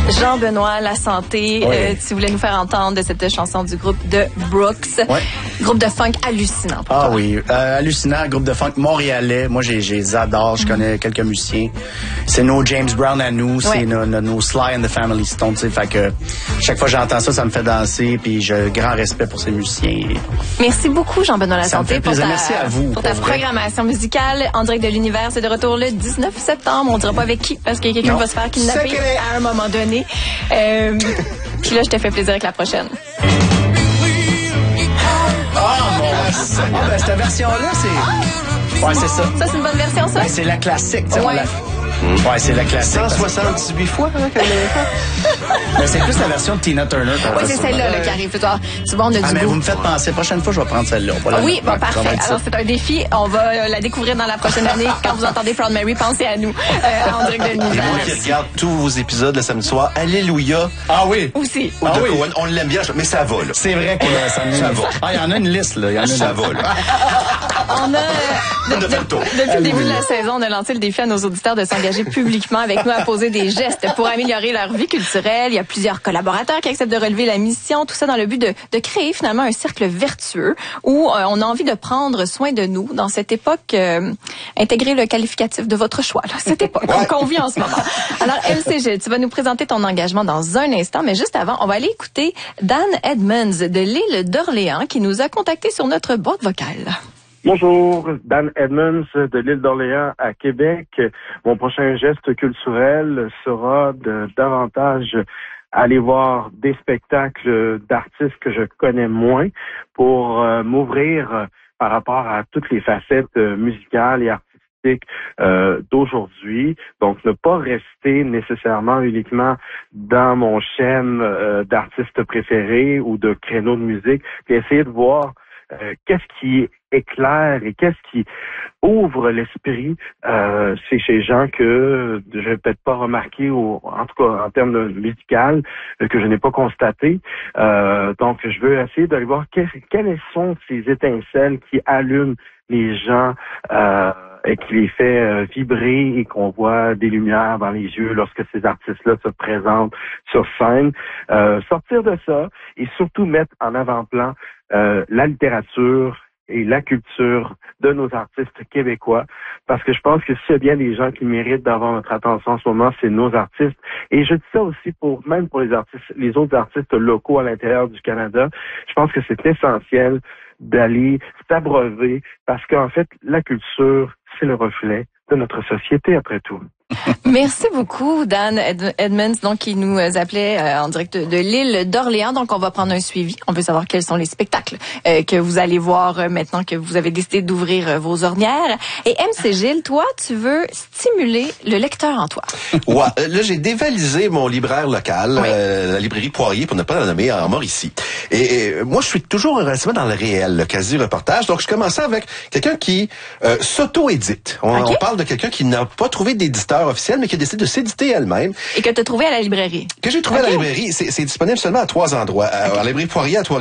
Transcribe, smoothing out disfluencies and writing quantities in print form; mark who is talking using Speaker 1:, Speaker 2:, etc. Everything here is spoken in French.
Speaker 1: Jean-Benoît La Santé,
Speaker 2: Oui.
Speaker 1: tu voulais nous faire entendre de cette chanson du groupe de Brooks.
Speaker 2: Oui.
Speaker 1: Groupe de funk hallucinant.
Speaker 2: Ah oui, hallucinant, groupe de funk montréalais. Moi, je les adore. Je connais quelques musiciens. C'est nos James Brown à nous. C'est nos Sly and the Family Stone. Tu sais, fait que chaque fois que j'entends ça, ça me fait danser. Puis j'ai grand respect pour ces musiciens.
Speaker 1: Merci beaucoup, Jean-Benoît La
Speaker 2: Ça me
Speaker 1: Santé,
Speaker 2: fait
Speaker 1: pour
Speaker 2: plaisir. Merci à vous,
Speaker 1: pour ta
Speaker 2: pour vrai.
Speaker 1: programmation musicale. En direct de l'univers, c'est de retour le 19 septembre. On dira pas avec qui, parce qu'il y a quelqu'un qui va se faire kidnapper
Speaker 2: Secret.
Speaker 1: à un moment donné. Puis là, je te fais plaisir avec la prochaine.
Speaker 2: Ben, cette version-là, c'est... Ouais, c'est ça.
Speaker 1: Ça, c'est une bonne version, ça?
Speaker 2: Ben, c'est la classique. tu sais,
Speaker 1: Ouais.
Speaker 2: Ouais, c'est la classique.
Speaker 3: 178 fois, hein, qu'elle est...
Speaker 2: Ben, c'est plus la version de Tina Turner.
Speaker 1: Oui, c'est celle-là là, qui arrive. Tu vois, on a
Speaker 2: Ah,
Speaker 1: du
Speaker 2: mais
Speaker 1: goût.
Speaker 2: vous me faites penser. Prochaine fois, je vais prendre celle-là.
Speaker 1: Oui, bon, parfait. Alors, c'est un défi. On va la découvrir dans la prochaine année. Quand vous entendez Proud Mary, pensez à nous en direct de
Speaker 3: Et moi
Speaker 1: l'univers.
Speaker 3: qui regarde tous vos épisodes le samedi soir, Alléluia,
Speaker 2: Ah oui.
Speaker 1: Aussi.
Speaker 3: ou de
Speaker 2: oui.
Speaker 3: Cohen, on l'aime bien, mais ça va, là.
Speaker 2: C'est vrai que ça
Speaker 3: va.
Speaker 2: Ah, il y en a une liste, là. Il y en a
Speaker 3: Ça
Speaker 2: une.
Speaker 3: va, là.
Speaker 1: On a,
Speaker 3: On a fait le tour.
Speaker 1: depuis le début de la saison, on a lancé le défi à nos auditeurs de s'engager publiquement avec nous à poser des gestes pour améliorer leur vie culturelle. Il y a plusieurs collaborateurs qui acceptent de relever la mission, tout ça dans le but de créer finalement un cercle vertueux où on a envie de prendre soin de nous dans cette époque. Intégrer le qualificatif de votre choix, là, cette époque qu'on vit en ce moment. Alors, MCG, tu vas nous présenter ton engagement dans un instant, mais juste avant, on va aller écouter Dan Edmonds de l'île d'Orléans qui nous a contactés sur notre boîte vocale.
Speaker 4: Bonjour, Dan Edmonds de l'île d'Orléans à Québec. Mon prochain geste culturel sera de davantage aller voir des spectacles d'artistes que je connais moins pour m'ouvrir par rapport à toutes les facettes musicales et artistiques d'aujourd'hui. Donc, ne pas rester nécessairement uniquement dans mon chaîne d'artistes préférés ou de créneaux de musique, puis essayer de voir qu'est-ce qui éclaire et qu'est-ce qui ouvre l'esprit c'est chez gens que je n'ai peut-être pas remarqué, ou en tout cas en termes de musical, que je n'ai pas constaté. Donc, je veux essayer d'aller voir quelles sont ces étincelles qui allument les gens et qui les fait vibrer et qu'on voit des lumières dans les yeux lorsque ces artistes-là se présentent sur scène. Sortir de ça et surtout mettre en avant-plan la littérature et la culture de nos artistes québécois, parce que je pense que s'il y a bien des gens qui méritent d'avoir notre attention en ce moment, c'est nos artistes. Et je dis ça aussi même pour les autres artistes locaux à l'intérieur du Canada. Je pense que c'est essentiel d'aller s'abreuver, parce qu'en fait, la culture, c'est le reflet de notre société, après tout.
Speaker 1: Merci beaucoup, Dan Edmonds, donc, qui nous appelait en direct de l'île d'Orléans. Donc, on va prendre un suivi. On veut savoir quels sont les spectacles que vous allez voir maintenant que vous avez décidé d'ouvrir vos ornières. Et MC Gilles, toi, tu veux stimuler le lecteur en toi.
Speaker 3: Ouais, là, j'ai dévalisé mon libraire local, la librairie Poirier, pour ne pas la nommer, en Mauricie. Et moi, je suis toujours relativement dans le réel, le quasi-reportage. Donc, je commençais avec quelqu'un qui s'auto-édite. On parle de quelqu'un qui n'a pas trouvé d'éditeur officiel, mais qui a décidé de s'éditer elle-même.
Speaker 1: Et que tu as trouvé à la librairie.
Speaker 3: Que j'ai trouvé à la librairie. C'est disponible seulement à 3 endroits. À la librairie Poirier, à